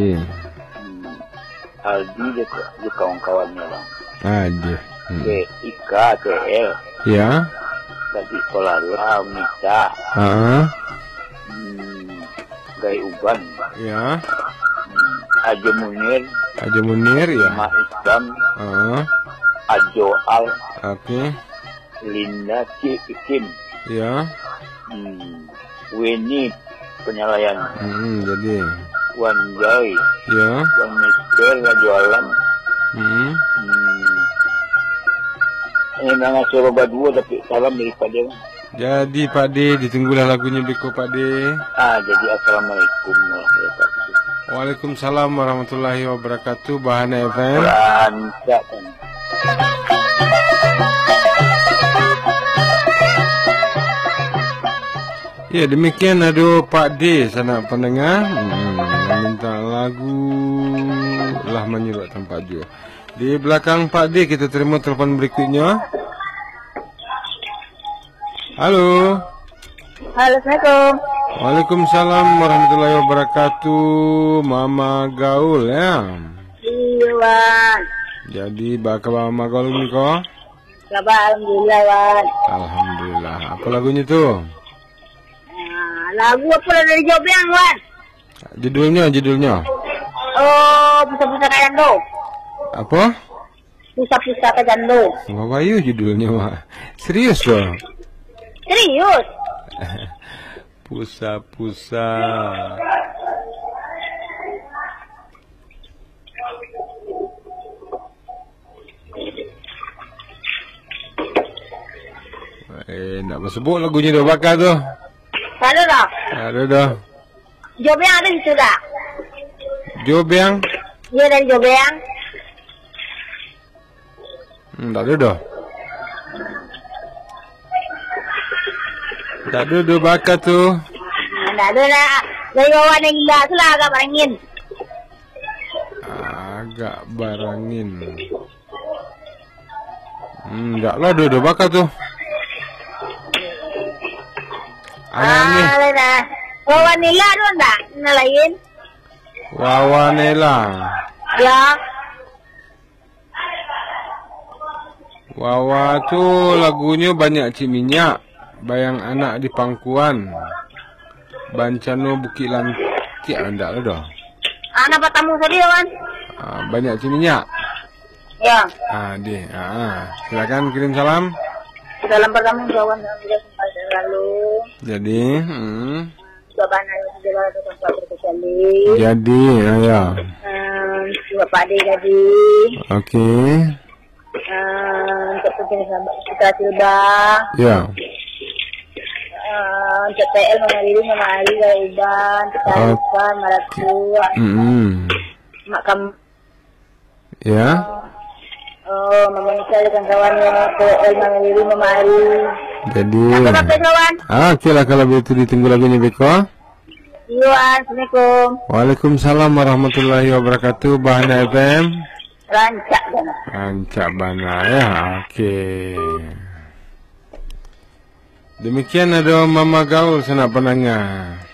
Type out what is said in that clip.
Iya. Aldi dia kawan-kawannya bang. Ada. Ika, TL. Ya. Tadi sekolah lah, Mita. Gai Uban. Ya. Ajo Munir. Ajo Munir ya. Ma Islam. Ajo Al. Oke. Linda Kim. Ya. Weni penyalayan. Jadi. Wanjai. Ya. Wan Mister nggak jualan. Ini nggak suruh berdua tapi salam dari Pak De. Jadi Pak De, ditunggulah lagunya Beko Pak De. Jadi assalamualaikum warahmatullahi wabarakatuh. Waalaikumsalam warahmatullahi wabarakatuh. Bahana FM. Lancar kan. Ya demikian aduh Pak D sanak pendengar minta lagu lah menyebut tempat juga. Di belakang Pak D kita terima telepon berikutnya. Halo. Halo, Assalamualaikum. Waalaikumsalam warahmatullahi wabarakatuh. Mama Gaul ya. Iya, Wan. Jadi bakal Mama Gaul ni kok? Alhamdulillah, Wan. Alhamdulillah. Apa lagunya tuh? Lagu apa dari Jobyang, Wan? Judulnya. Oh, Pusaka Jando. Apa? Pusaka Jando. Wawayu judulnya mah. Serius dong. Serius? Pusa. Nak sebut lagunya dah bakal tu. Ada dah. Ada dah. Jobyang ada situ dah. Jobyang? Iya, dari Jobyang. Tak ada dah. Tak ada dah bakal tu. Tak ada dah. Dari bawah yang gila tu lah agak barangin. Agak barangin. Tak lah dah bakal tu. Ada dah. Wawa Nila tu tak? Nalain. Wawa Nela. Ya. Wawa tu lagunya banyak cik minyak. Bayang anak di pangkuan. Bancano Bukit Lantik anda lah dah. Anak tamu tadi, Wan. Banyak cik minyak. Ya. Dia. Silakan kirim salam. Dalam pertama Wan lalu. Jadi, Jadi, ya. Pak De tadi. Okey. Untuk kita Silba. Ya. Untuk PL Mama Ali Uban, kita Uban, Maratua. Mak kamu. Ya. Mama Nisa dengan kawannya PL Mama Ali. Jadi. Apa kawan? Okeylah kalau begitu ditunggu lagunya Beko. Iya, Assalamualaikum. Waalaikumsalam warahmatullahi wabarakatuh. Bahana FM. Rancak bana ya. Okey. Demikian ada Mama Gaul sanak pendengar.